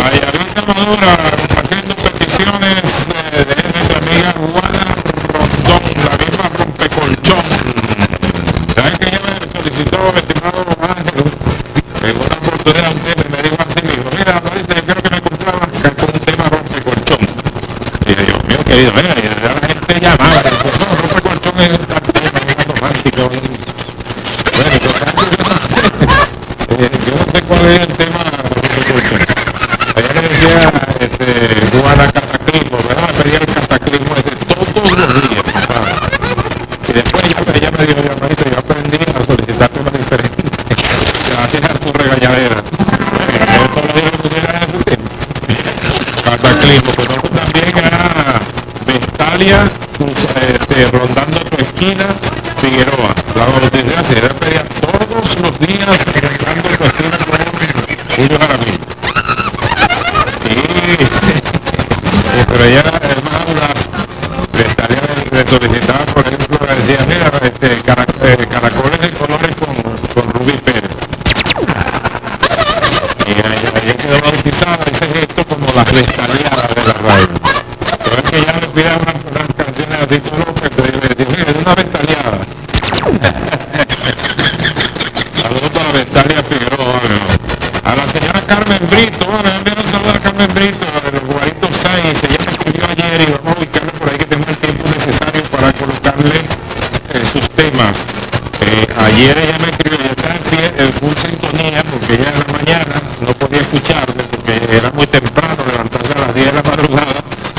Guayabita Madura, haciendo peticiones de nuestra amiga Juana Rondón, la misma rompecolchón. ¿Sabes que ella me solicitó, estimado Ángel, en una oportunidad un tema y me dijo así, me dijo, mira, ahorita yo quiero que me comprara con un tema rompecolchón. Y dije, Dios mío, querido, mira, y la gente llamaba, no, rompecolchón es un tema, una romántica, bueno, yo no sé cuál es el tema rompecolchón. Ella le decía, Juana Cataclismo, ¿verdad? Me pedía el cataclismo todos los días, papá. Y después ella me dijo, hermanito, yo aprendí a solicitar temas diferentes. Gracias a tu regañadera. Yo todavía no pudiera decir. Cataclismo, pero también a Vestalia, rondando tu esquina, Figueroa. La noticia se le pedía todos los días rondando tu esquina con Julio Jaramillo. Pero ella además le solicitaba, por ejemplo, le decía, mira, caracoles de colores con Rubí Pérez. Y ella quedó bautizada ese gesto como la restaleada de la radio. Pero es que ella me pide unas canciones así todo loco, entonces yo le decía, mira, es una vestaleada. Saludos para Vestalia Figueroa. A la señora Carmen Brito, bueno, envío un saludo a Carmen Brito, de los Guaritos 6, ella me escribió ayer y vamos a ubicarle por ahí que tengo el tiempo necesario para colocarle sus temas. Ayer ella me escribió, ya está en full sintonía, porque ella en la mañana no podía escucharme, porque era muy temprano, levantarse a las 10 de la madrugada.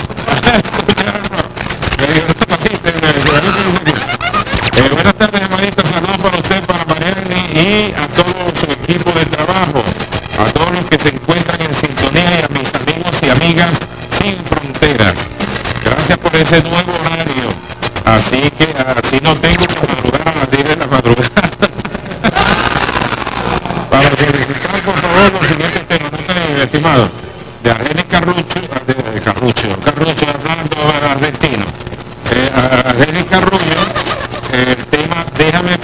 Buenas tardes, hermanita, saludos para usted, para Mariani y a todo su equipo de trabajo, a todos los que se encuentran en sintonía y a mis amigos y amigas sin fronteras. Gracias por ese nuevo horario. Así que así no tengo que madrugar a las 10 de la madrugada. Para solicitar, por favor, los siguientes temas, estimado, de Argenis Carrucho, hablando argentino. Argenis Carrucho, el tema déjame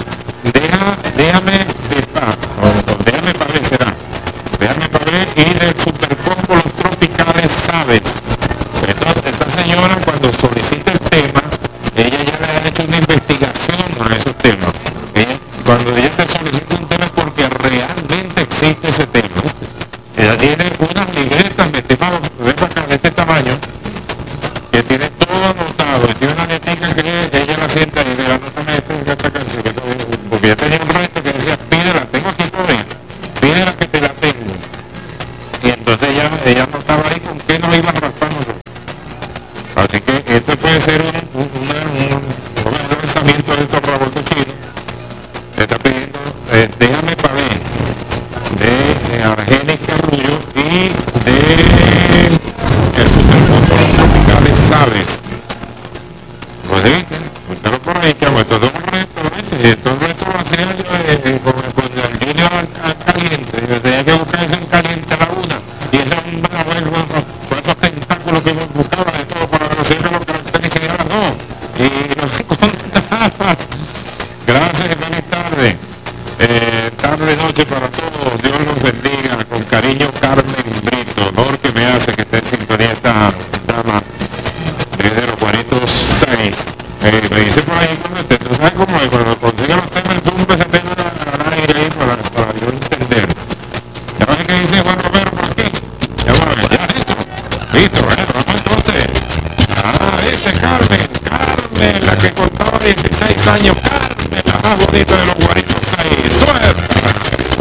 para ver, será. Déjame para ver, y del supercombo Los Tropicales, ¿sabes? Entonces, esta señora cuando solicita el tema, ella ya le ha hecho una investigación a esos temas. Cuando ella te solicita un tema es porque realmente existe ese tema. Ella tiene unas libretas, mi estimado, ven para acá, de este tamaño, que tiene todo anotado, y tiene una netica que ella la sienta y le anótame esta canción, porque ella tenía un reto que decía, pídela, tengo aquí todavía, pídela que te la tengo. Y entonces ella no estaba ahí con qué nos iban raspando. Así que esto puede ser un lanzamiento de estos revueltos chinos. Se está pidiendo déjame para ver de Argenis Carrullo y de el supercombo Los Tropicales, ¿sabes? Pues viste, pero por ahí que esto es un reto, ¿viste? Y estos retos lo hacía yo con el Junior caliente, yo tenía que buscar ese en caliente a la una, y ese con esos tentáculos que buscaba de todo para conocer los caracteres que eran dos, y los encontraba. Gracias y feliz tarde. Tarde, noche para todos, Dios los bendiga, con cariño Carmen Brito, honor que me hace que esté en sintonía esta dama desde los Guaritos 6. Me dice por ahí, ¿tú sabes cómo es? Cuando consiga los temas, tú se tenga al aire ahí para yo entender. Ya ves que dice Juan Romero por aquí. Ya bueno, ya listo, vamos entonces. Carmen, la que contaba 16 años, Carmen, la más bonita de los Guaritos 6. ¡Suerte!